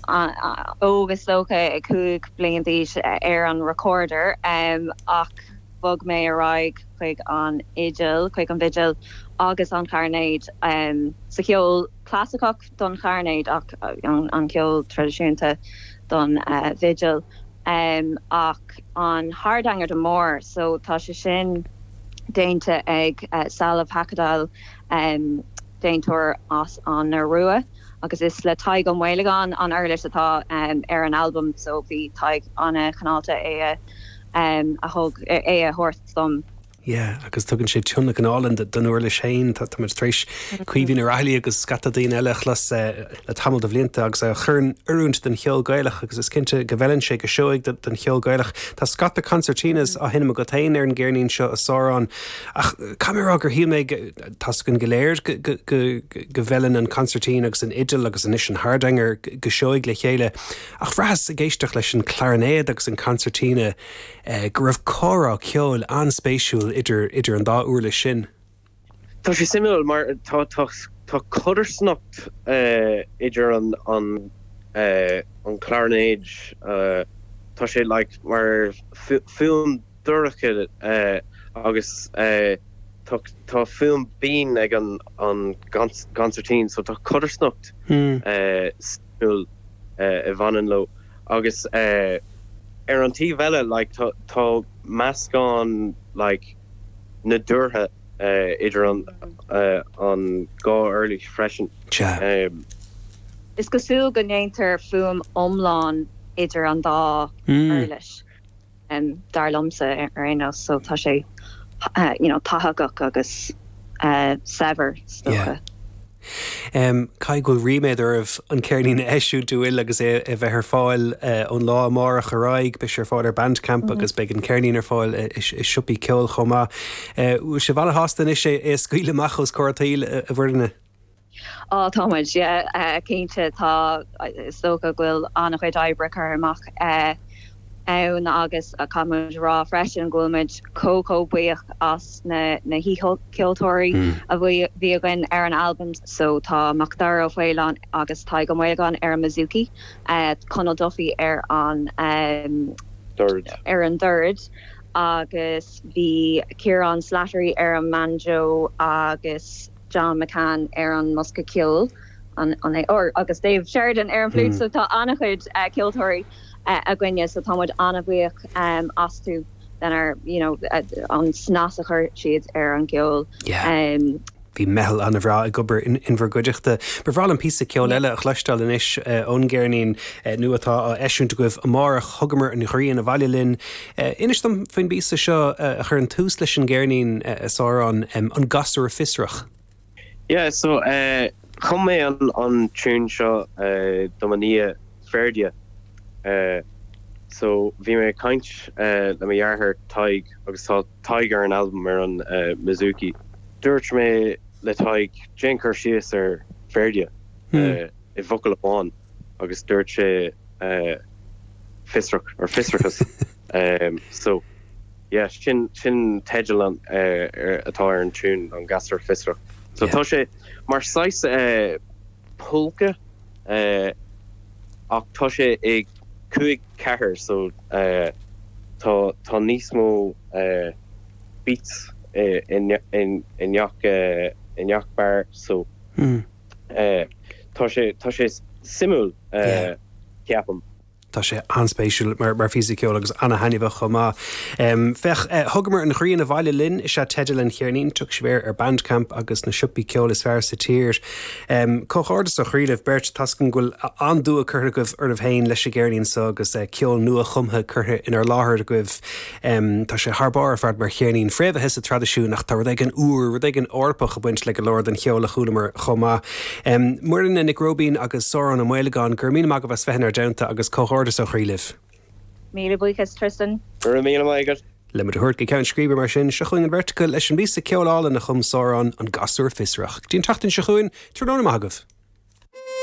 ógus locha cúg bliantís an recorder ach bug mé araig chuig an vigil agus an carnéid sa ceol clásicach don carnéid ach an ceol tradiisiúnta don vigil ach an hardanger de mór so tá sé sin déinte ag Salah Hakadal déintor as an Rua agus is le taig an mhaileán an airlis atá ar an album so bhí taig anna canálta é a thug é a thuirt Yeah, agus tugann sé túnna canálan don uair le séin tá mar tréis cuihín ar ailí agus scata daon eile chlas le tamil do bhlianta agus a churn urúnt den cheol gaiilech agus is cinnte go bhhelann sé go seoigh den cheol gaiilech Tá scata concertinas a hinna go tainn ar an ggéirnín seo a sárán ach camera gur hí méid tascann go léir go bhhelann an concertín agus an idil agus an is an hardanger go seoigh le chéile ach bhreas a géisteach leis an clarinéad agus an concertína go raibh córa ceol anspéisiúil idir an dá uair le sin. Tá sé simú mar tá chuidir snocht idir an clarinéid tá sé mar film dúracha agus tá film bín ag an concertín so tá chuidir snocht simú i bhanan lo agus ar an tí bheile tá meascán na dúrtha idir an gá early freisin. Is go sú go néintar fuam omláin idir an dá earlis dar lomsa ar aos so tá sé tathagach agus sever stocha. Cai gúil riméid armh an ceirlín eisiú dúil agus é bheith ar fáil ón lá mar a choráig be ar fáil ar bandcamp agus be an ceirlín ar fáil is siúpi ceol chomá. Se bhla hastan is sé é scuile machos cuairtaíl a bhirna? Táid cínte tá socha ghfuil annach chuid ebrechar amach ann agus a camúid rá freisin ghfuilmid cócó buíoch as na híceoltóirí a bhí again ar an album so tá Macdar ó Fhéileán agus tá go maileán ar an Mizuki Conal Duffy ar an third agus bhí Kieran Slattery ar an banjo agus John McCann ar an Muska Kill agus Dave Sheridan ar an flute so tá annach chuid ceoltóirí a gwine so támuid anna bhuiach asú den ar an snásachar siad ar an ceol. Bhí mehel an bhrá a gobar inmhar goideachta. Bhráil an písa ceol eile a chleistáil in is ón ggéirnín nuatá eisiúnta goibh amárach thugamar an choiríon a bhailelinn. Inis dom faoin bísa seo a chur an tús leis an ggéirnín sárán an gasú a fisrach. Yeah, so chum mé an tún seo Domania Ferdia. So bhí mé kaint le mé dhearthar taig agus tá taigar an album ar an Mizuki. Dúirt mé le taig Jenkar sios ar Ferdia I vocal amháin agus dúirt sé fisrachas. So yeah, sin teidil an atá ar an tún an gasar fisrach. So tá sé mar sais polka ach tá sé ag cuig cethir so tá níos mó beats in neach bar so tá sé simú ceapam. Tá sé anspéisiúil mar físiceol agus anna haineh chomá. Fech thugamar an chríon a bhaile linn is se teidir an chearnín tuach svéir ar bandcamp agus na siúpi ceol is fearr sa tír. Cóchárdas a chríileh beirt tascan ghfuil andú a chutha goibh ar bhhéin leis a ggéirnín so agus ceol nua chumtha chutha inar láthair goibh tá sé thbáir fad mar chearnín fréimhethe a tradiisiún nach tá ag an úr ag an orpach a buint le go leir den cheol a chuúlamar chomá. Muirin na Nick Robin agus Sárán a Maileán gur mína mag a bheith fehan ar deanta agus cóchárdas a chríileh. Míle buchas Tristan. Míle maigad. Le mar thuirt go ceann scríbe mar sin se chuin an vertical leis an bísa ceolála na chum Sárán an gasúr fisrach. Dín tachtain se chuin tróna magah.